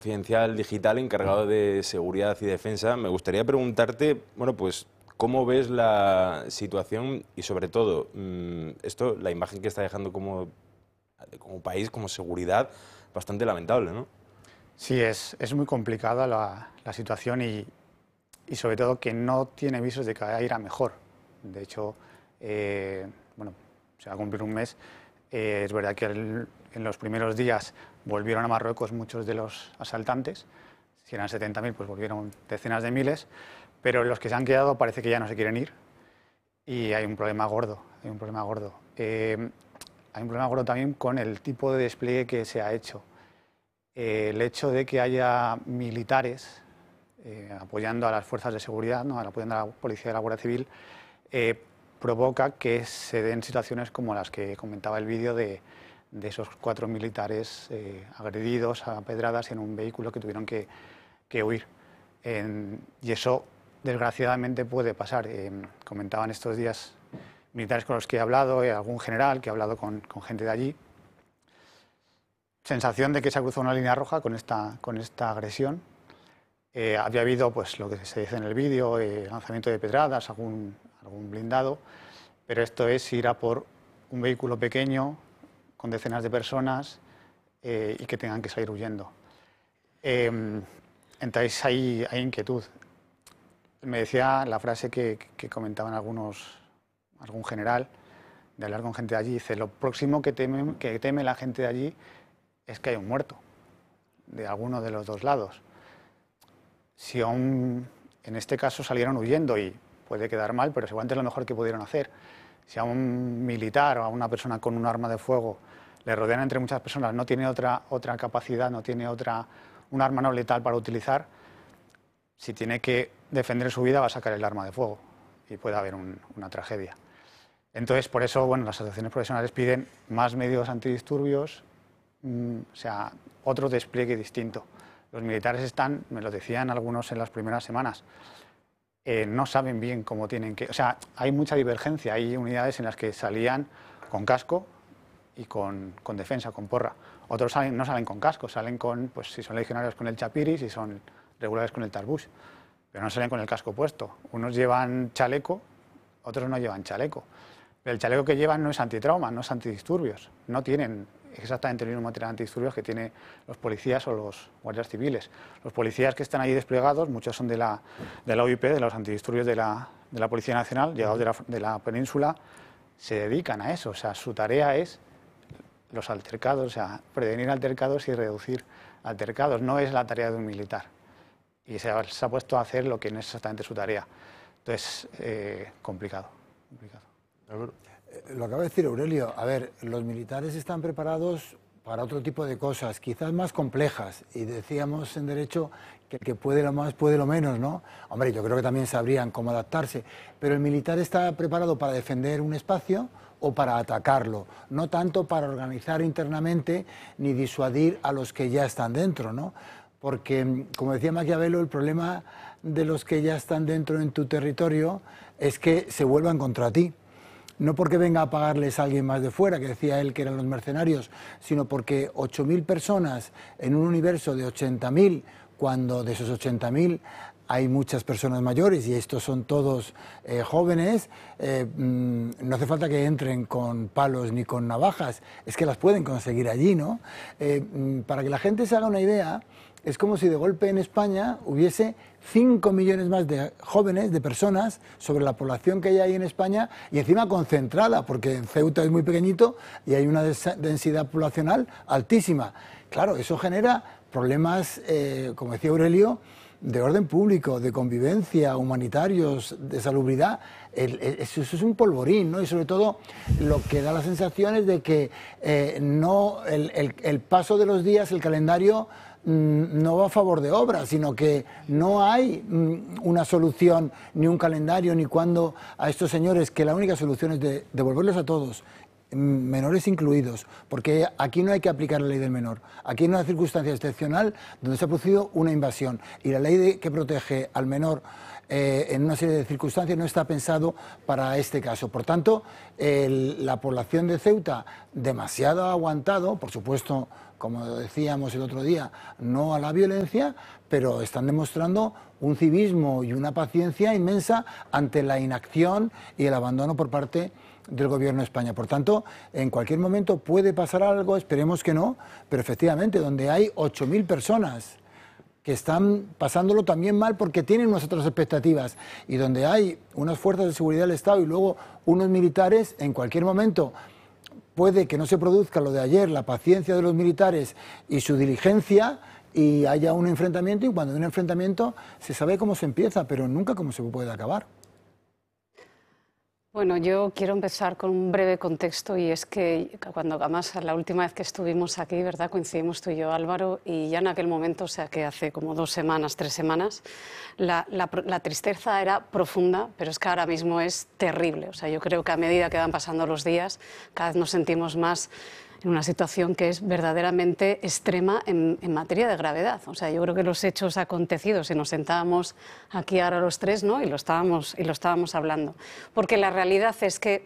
confidencial digital encargado de seguridad y defensa. Me gustaría preguntarte, bueno, pues, ¿cómo ves la situación y, sobre todo, esto, la imagen que está dejando como país, como seguridad, bastante lamentable, ¿no? Sí, es muy complicada la situación y sobre todo que no tiene visos de que vaya a ir a mejor. De hecho, bueno, se va a cumplir un mes. Es verdad que en los primeros días volvieron a Marruecos muchos de los asaltantes. Si eran 70.000, pues volvieron decenas de miles. Pero los que se han quedado parece que ya no se quieren ir. Y hay un problema gordo, hay un problema gordo. Hay un problema gordo también con el tipo de despliegue que se ha hecho. El hecho de que haya militares apoyando a las fuerzas de seguridad, ¿no? Apoyando a la policía y a la Guardia Civil, provoca que se den situaciones como las que comentaba el vídeo de esos 4 militares agredidos a pedradas en un vehículo que tuvieron que huir. Y eso, desgraciadamente, puede pasar. Comentaban estos días militares con los que he hablado, algún general que ha hablado con gente de allí. Sensación de que se ha cruzado una línea roja con esta agresión. Había habido, pues, lo que se dice en el vídeo, lanzamiento de pedradas, algún blindado, pero esto es ir a por un vehículo pequeño con decenas de personas y que tengan que salir huyendo. Entonces hay inquietud. Me decía la frase que comentaban algún general, de hablar con gente de allí, dice: lo próximo que teme la gente de allí es que haya un muerto, de alguno de los dos lados. Si aún en este caso salieron huyendo, y puede quedar mal, pero seguramente es lo mejor que pudieron hacer. Si a un militar o a una persona con un arma de fuego le rodean entre muchas personas, no tiene otra capacidad, no tiene un arma no letal para utilizar, si tiene que defender su vida va a sacar el arma de fuego y puede haber una tragedia. Entonces, por eso, bueno, las asociaciones profesionales piden más medios antidisturbios, o sea, otro despliegue distinto. Los militares están, me lo decían algunos en las primeras semanas, no saben bien cómo tienen que... O sea, hay mucha divergencia. Hay unidades en las que salían con casco y con defensa, con porra. Otros no salen con casco, salen con, pues si son legionarios, con el chapiri, si son regulares con el tarbush, pero no salen con el casco puesto. Unos llevan chaleco, otros no llevan chaleco. Pero el chaleco que llevan no es antitrauma, no es antidisturbios. No tienen exactamente el mismo material antidisturbios que tienen los policías o los guardias civiles. Los policías que están ahí desplegados, muchos son de la OIP, de los antidisturbios de la Policía Nacional, llegados de la península, se dedican a eso. O sea, su tarea es los altercados, o sea, prevenir altercados y reducir altercados. No es la tarea de un militar. Y se ha puesto a hacer lo que no es exactamente su tarea. Entonces, complicado. Lo acaba de decir Aurelio. A ver, los militares están preparados para otro tipo de cosas, quizás más complejas. Y decíamos en derecho que el que puede lo más puede lo menos, ¿no? Hombre, yo creo que también sabrían cómo adaptarse. Pero el militar está preparado para defender un espacio o para atacarlo, no tanto para organizar internamente ni disuadir a los que ya están dentro, ¿no? Porque, como decía Maquiavelo, el problema de los que ya están dentro en tu territorio es que se vuelvan contra ti. No porque venga a pagarles a alguien más de fuera, que decía él que eran los mercenarios, sino porque 8.000 personas en un universo de 80.000, cuando de esos 80.000 hay muchas personas mayores y estos son todos jóvenes, no hace falta que entren con palos ni con navajas, es que las pueden conseguir allí, ¿no? Para que la gente se haga una idea, es como si de golpe en España hubiese 5 millones más de jóvenes, de personas, sobre la población que hay ahí en España, y encima concentrada, porque en Ceuta es muy pequeñito y hay una densidad poblacional altísima. Eso genera problemas, como decía Aurelio, de orden público, de convivencia, humanitarios, de salubridad. Eso es un polvorín, ¿no? Y sobre todo lo que da la sensación es de que el paso de los días, el calendario, no va a favor de obra, sino que no hay una solución, ni un calendario, ni cuándo a estos señores, que la única solución es devolverlos a todos, menores incluidos, porque aquí no hay que aplicar la ley del menor. Aquí hay una circunstancia excepcional donde se ha producido una invasión y la ley que protege al menor en una serie de circunstancias no está pensado para este caso. Por tanto, la población de Ceuta demasiado ha aguantado, por supuesto, como decíamos el otro día, no a la violencia, pero están demostrando un civismo y una paciencia inmensa ante la inacción y el abandono por parte del Gobierno de España. Por tanto, en cualquier momento puede pasar algo, esperemos que no, pero efectivamente, donde hay 8.000 personas que están pasándolo también mal porque tienen unas otras expectativas, y donde hay unas fuerzas de seguridad del Estado y luego unos militares, en cualquier momento puede que no se produzca lo de ayer, la paciencia de los militares y su diligencia, y haya un enfrentamiento, y cuando hay un enfrentamiento se sabe cómo se empieza, pero nunca cómo se puede acabar. Bueno, yo quiero empezar con un breve contexto, y es que cuando, además, la última vez que estuvimos aquí, ¿verdad?, coincidimos tú y yo, Álvaro, y ya en aquel momento, o sea que hace como 2 semanas, 3 semanas, la tristeza era profunda, pero es que ahora mismo es terrible. O sea, yo creo que a medida que van pasando los días, cada vez nos sentimos más en una situación que es verdaderamente extrema en materia de gravedad. O sea, yo creo que los hechos acontecidos, si nos sentábamos aquí ahora los tres, ¿no?, y lo estábamos hablando, porque la realidad es que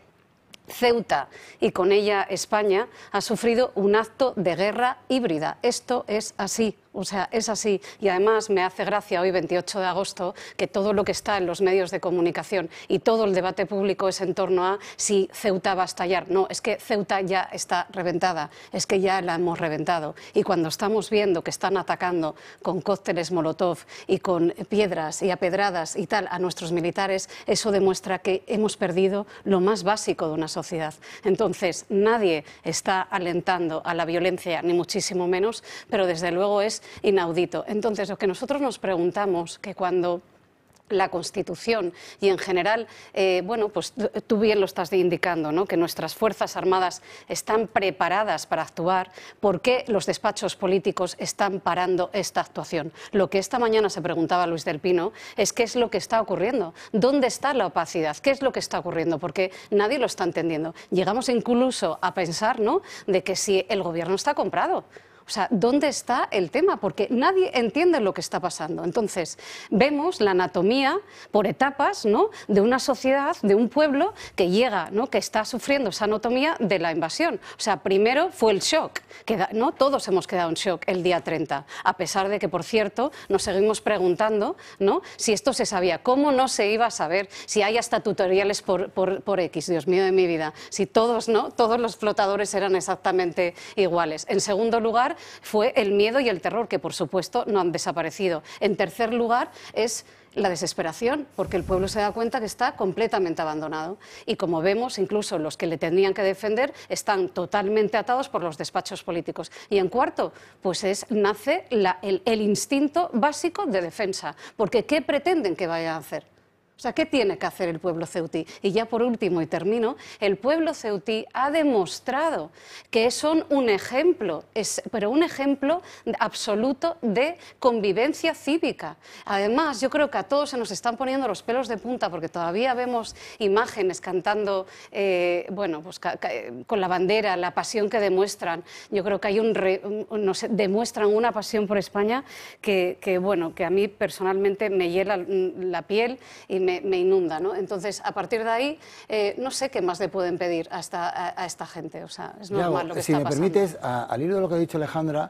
Ceuta y con ella España ha sufrido un acto de guerra híbrida. Esto es así. O sea, es así. Y además me hace gracia hoy, 28 de agosto, que todo lo que está en los medios de comunicación y todo el debate público es en torno a si Ceuta va a estallar. No, es que Ceuta ya está reventada, es que ya la hemos reventado. Y cuando estamos viendo que están atacando con cócteles Molotov y con piedras y a pedradas y tal a nuestros militares, eso demuestra que hemos perdido lo más básico de una sociedad. Entonces, nadie está alentando a la violencia, ni muchísimo menos, pero desde luego es inaudito. Entonces, lo que nosotros nos preguntamos, que cuando la Constitución y en general, bueno, pues tú bien lo estás indicando, ¿no?, que nuestras Fuerzas Armadas están preparadas para actuar, ¿por qué los despachos políticos están parando esta actuación? Lo que esta mañana se preguntaba Luis del Pino es qué es lo que está ocurriendo, dónde está la opacidad, qué es lo que está ocurriendo, porque nadie lo está entendiendo. Llegamos incluso a pensar, ¿no?, de que si el gobierno está comprado. O sea, ¿dónde está el tema? Porque nadie entiende lo que está pasando. Entonces, vemos la anatomía por etapas, ¿no?, de una sociedad, de un pueblo que llega, ¿no?, que está sufriendo esa anatomía de la invasión. O sea, primero fue el shock, ¿no? Todos hemos quedado en shock el día 30, a pesar de que, por cierto, nos seguimos preguntando, ¿no?, si esto se sabía. ¿Cómo no se iba a saber? Si hay hasta tutoriales por X, Dios mío de mi vida. Si todos, ¿no?, todos los flotadores eran exactamente iguales. En segundo lugar, fue el miedo y el terror, que por supuesto no han desaparecido. En tercer lugar es la desesperación, porque el pueblo se da cuenta que está completamente abandonado. Y como vemos, incluso los que le tenían que defender están totalmente atados por los despachos políticos. Y en cuarto, pues nace el instinto básico de defensa, porque ¿qué pretenden que vayan a hacer? O sea, ¿qué tiene que hacer el pueblo ceutí? Y ya por último, y termino, el pueblo ceutí ha demostrado que son un ejemplo, pero un ejemplo absoluto de convivencia cívica. Además, yo creo que a todos se nos están poniendo los pelos de punta, porque todavía vemos imágenes cantando, bueno, pues con la bandera, la pasión que demuestran. Yo creo que hay no sé, demuestran una pasión por España bueno, que a mí personalmente me hiela la piel y me inunda, ¿no? Entonces, a partir de ahí, no sé qué más le pueden pedir a esta gente. O sea, es normal lo que está pasando. Si me permites, al hilo de lo que ha dicho Alejandra,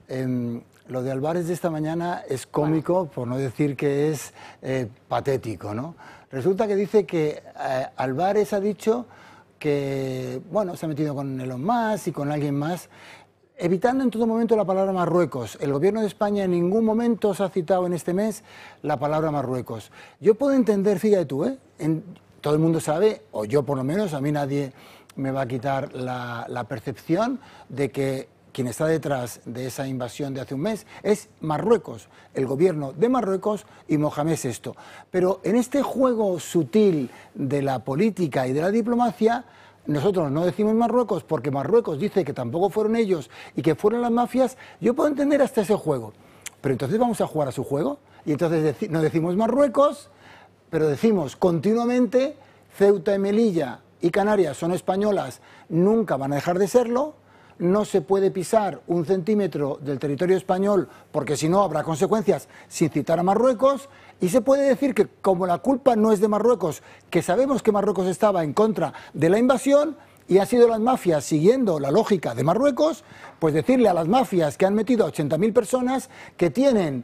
lo de Álvarez de esta mañana es cómico, por no decir que es patético, ¿no? Resulta que dice que Álvarez ha dicho que, bueno, se ha metido con Elon Musk y con alguien más, evitando en todo momento la palabra Marruecos. El gobierno de España en ningún momento se ha citado en este mes la palabra Marruecos. Yo puedo entender, fíjate tú, todo el mundo sabe, o yo por lo menos, a mí nadie me va a quitar la percepción de que quien está detrás de esa invasión de hace un mes es Marruecos, el gobierno de Marruecos y Mohamed VI. Pero en este juego sutil de la política y de la diplomacia, nosotros no decimos Marruecos porque Marruecos dice que tampoco fueron ellos y que fueron las mafias. Yo puedo entender hasta ese juego, pero entonces vamos a jugar a su juego y entonces no decimos Marruecos, pero decimos continuamente Ceuta y Melilla y Canarias son españolas, nunca van a dejar de serlo. No se puede pisar un centímetro del territorio español porque si no habrá consecuencias, sin citar a Marruecos. Y se puede decir que como la culpa no es de Marruecos, que sabemos que Marruecos estaba en contra de la invasión, y han sido las mafias, siguiendo la lógica de Marruecos, pues decirle a las mafias que han metido a 80.000 personas que tienen